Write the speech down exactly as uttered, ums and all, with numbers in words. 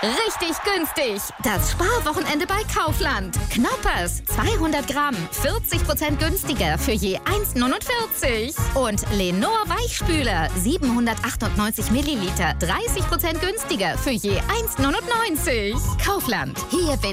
Richtig günstig. Das Sparwochenende bei Kaufland. Knoppers, zweihundert Gramm, vierzig Prozent günstiger für je eins neunundvierzig. Und Lenor Weichspüler, siebenhundertachtundneunzig Milliliter, dreißig Prozent günstiger für je eins neunundneunzig. Kaufland, hier bin